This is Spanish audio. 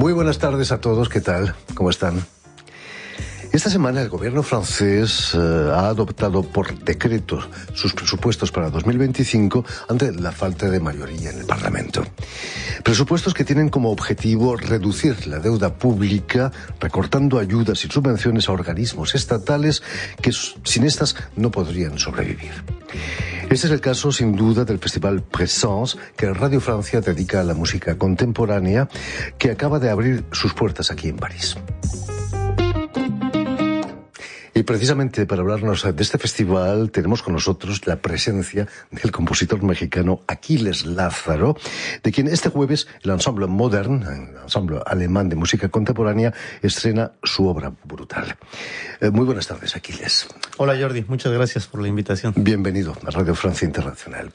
Muy buenas tardes a todos, ¿qué tal? ¿Cómo están? Esta semana el gobierno francés ha adoptado por decreto sus presupuestos para 2025 ante la falta de mayoría en el Parlamento. Presupuestos que tienen como objetivo reducir la deuda pública, recortando ayudas y subvenciones a organismos estatales que sin estas no podrían sobrevivir. Este es el caso, sin duda, del Festival Présence, que Radio Francia dedica a la música contemporánea, que acaba de abrir sus puertas aquí en París. Y precisamente para hablarnos de este festival tenemos con nosotros la presencia del compositor mexicano Aquiles Lázaro, de quien este jueves el Ensemble Modern, el ensemble alemán de música contemporánea, estrena su obra Brutal. Muy buenas tardes, Aquiles. Hola Jordi, muchas gracias por la invitación. Bienvenido a Radio Francia Internacional.